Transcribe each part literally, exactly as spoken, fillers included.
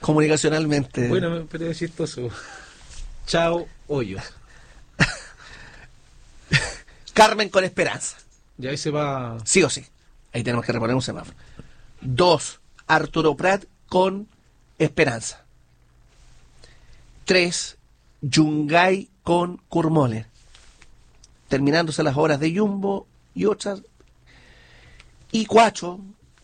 comunicacionalmente. Bueno, pero es chistoso. Chao, hoyos. Carmen con Esperanza. Y ahí se va... Sí o sí. Ahí tenemos que reponer un semáforo. Dos, Arturo Prat con Esperanza. Tres, Yungay con Kurmoller. Terminándose las horas de Jumbo y otras. Y cuatro,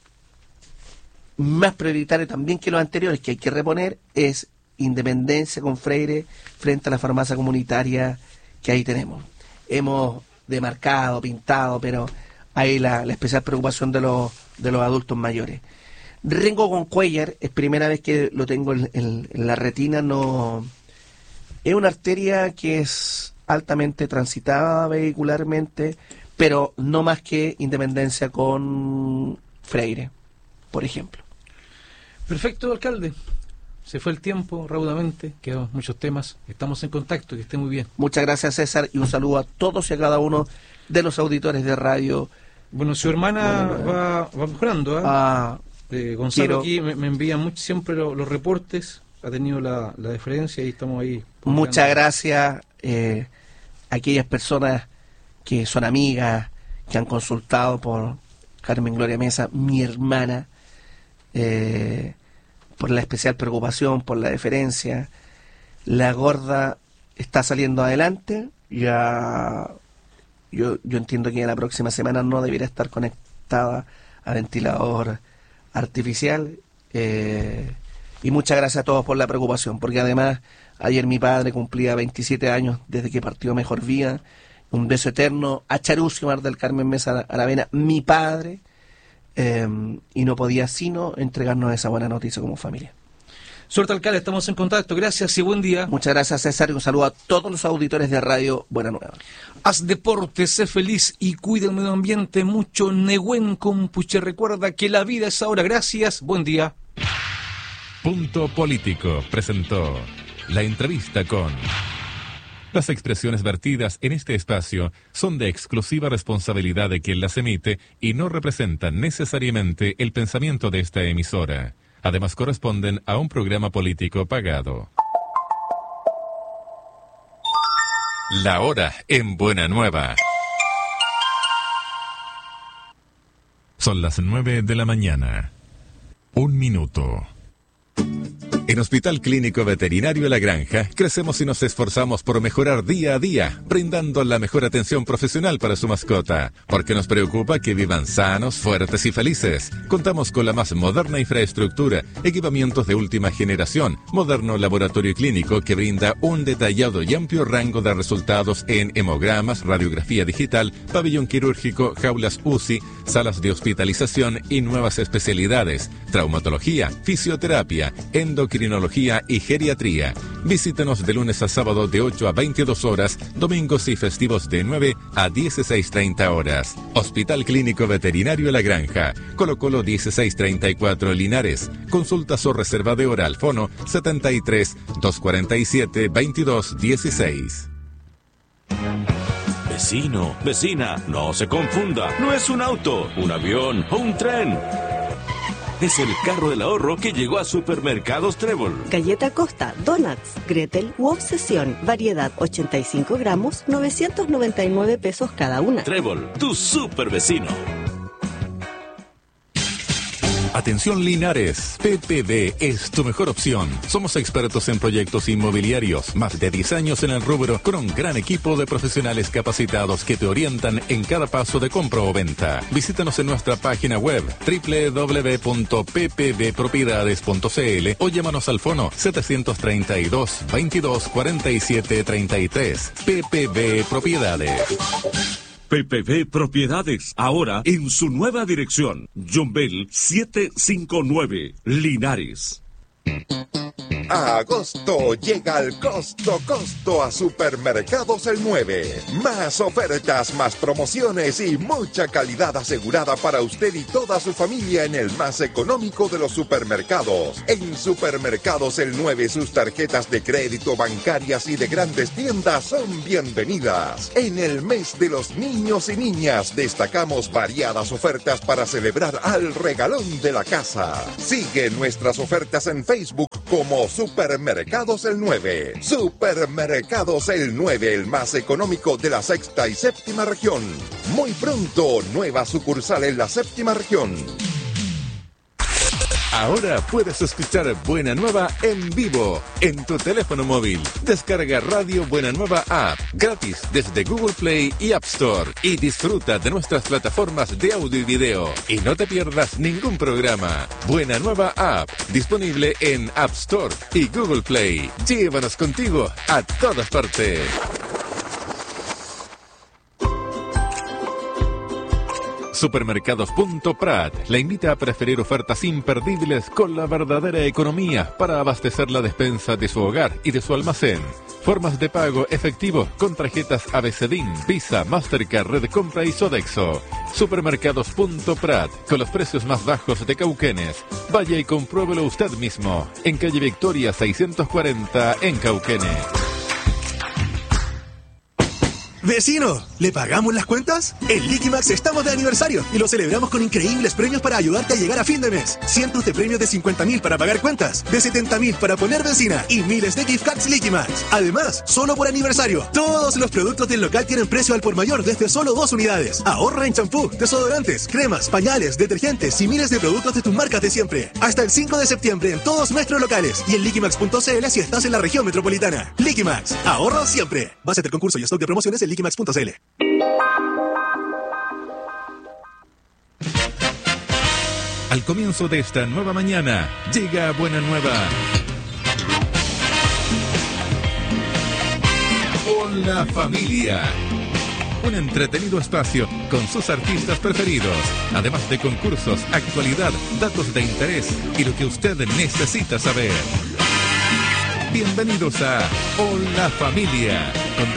más prioritario también que los anteriores, que hay que reponer, es Independencia con Freire frente a la farmacia comunitaria que ahí tenemos. Hemos demarcado, pintado, pero hay la, la especial preocupación de los, de los adultos mayores. Rengo con Cuellar, es primera vez que lo tengo en, en, en la retina, no es una arteria que es altamente transitada vehicularmente, pero no más que Independencia con Freire, por ejemplo. Perfecto, alcalde. Se fue el tiempo raudamente, quedan muchos temas. Estamos en contacto, que esté muy bien. Muchas gracias, César, y un saludo a todos y a cada uno de los auditores de radio. Bueno, su hermana bueno, bueno. Va, va mejorando, ¿eh? Ah, eh, Gonzalo quiero... aquí me, me envía mucho, siempre lo, los reportes, ha tenido la, la deferencia y estamos ahí. Muchas gracias eh, a aquellas personas que son amigas, que han consultado por Carmen Gloria Mesa, mi hermana, eh, por la especial preocupación, por la deferencia. La gorda está saliendo adelante, ya yo, yo entiendo que la próxima semana no debiera estar conectada a ventilador artificial, eh, y muchas gracias a todos por la preocupación, porque además ayer mi padre cumplía veintisiete años desde que partió Mejor Vida. Un beso eterno a Charucio Mar del Carmen Mesa Aravena, mi padre, eh, y no podía sino entregarnos esa buena noticia como familia. Suerte, alcalde, estamos en contacto. Gracias y buen día. Muchas gracias, César, y un saludo a todos los auditores de Radio Buena Nueva. Haz deporte, sé feliz y cuida el medio ambiente mucho. Nehuen Compuche, recuerda que la vida es ahora. Gracias, buen día. Punto Político presentó la entrevista con... Las expresiones vertidas en este espacio son de exclusiva responsabilidad de quien las emite y no representan necesariamente el pensamiento de esta emisora. Además, corresponden a un programa político pagado. La hora en Buena Nueva. Son las nueve de la mañana. Un minuto. En Hospital Clínico Veterinario La Granja, crecemos y nos esforzamos por mejorar día a día, brindando la mejor atención profesional para su mascota, porque nos preocupa que vivan sanos, fuertes y felices. Contamos con la más moderna infraestructura, equipamientos de última generación, moderno laboratorio clínico que brinda un detallado y amplio rango de resultados en hemogramas, radiografía digital, pabellón quirúrgico, jaulas U C I, salas de hospitalización y nuevas especialidades, traumatología, fisioterapia, endocrinología y geriatría. Visítenos de lunes a sábado de ocho a veintidós horas, domingos y festivos de nueve a dieciséis treinta horas. Hospital Clínico Veterinario La Granja, Colo Colo dieciséis treinta y cuatro Linares. Consultas o reserva de hora al fono setenta y tres, doscientos cuarenta y siete, veintidós dieciséis. Vecino, vecina, no se confunda. No es un auto, un avión o un tren. Es el carro del ahorro que llegó a Supermercados Trébol. Galleta Costa, Donuts, Gretel u Obsesión. Variedad ochenta y cinco gramos, novecientos noventa y nueve pesos cada una. Trébol, tu super vecino. Atención Linares, P P B es tu mejor opción. Somos expertos en proyectos inmobiliarios, más de diez años en el rubro, con un gran equipo de profesionales capacitados que te orientan en cada paso de compra o venta. Visítanos en nuestra página web doble u doble u doble u punto p p b propiedades punto c l o llámanos al fono setecientos treinta y dos, veintidós cuarenta y siete treinta y tres. P P B Propiedades. P P B Propiedades, ahora en su nueva dirección. John Bell setecientos cincuenta y nueve, Linares. A agosto llega el costo costo a Supermercados El nueve. Más ofertas, más promociones y mucha calidad asegurada para usted y toda su familia en el más económico de los supermercados. En Supermercados El nueve sus tarjetas de crédito, bancarias y de grandes tiendas son bienvenidas. En el mes de los niños y niñas destacamos variadas ofertas para celebrar al regalón de la casa. Sigue nuestras ofertas en Facebook como Supermercados El nueve. Supermercados El nueve, el más económico de la sexta y séptima región. Muy pronto, nueva sucursal en la séptima región. Ahora puedes escuchar Buena Nueva en vivo en tu teléfono móvil. Descarga Radio Buena Nueva App gratis desde Google Play y App Store y disfruta de nuestras plataformas de audio y video. Y no te pierdas ningún programa. Buena Nueva App, disponible en App Store y Google Play. Llévanos contigo a todas partes. Supermercados.prat la invita a preferir ofertas imperdibles con la verdadera economía para abastecer la despensa de su hogar y de su almacén. Formas de pago efectivo con tarjetas ABCDIN, Visa, Mastercard, Red Compra y Sodexo. Supermercados.prat, con los precios más bajos de Cauquenes. Vaya y compruébelo usted mismo en calle Victoria seiscientos cuarenta en Cauquenes. ¡Vecino! ¿Le pagamos las cuentas? En Liquimax estamos de aniversario y lo celebramos con increíbles premios para ayudarte a llegar a fin de mes. Cientos de premios de cincuenta mil para pagar cuentas, de setenta mil para poner benzina y miles de gift cards Liquimax. Además, solo por aniversario, todos los productos del local tienen precio al por mayor desde solo dos unidades. Ahorra en champú, desodorantes, cremas, pañales, detergentes y miles de productos de tus marcas de siempre. Hasta el cinco de septiembre en todos nuestros locales y en liquimax punto c l si estás en la región metropolitana. Liquimax, ahorro siempre. Base del concurso y stock de promociones en liquimax punto c l. Al comienzo de esta nueva mañana, llega Buena Nueva. Hola familia. Un entretenido espacio con sus artistas preferidos, además de concursos, actualidad, datos de interés y lo que usted necesita saber. Bienvenidos a Hola Familia. Conduce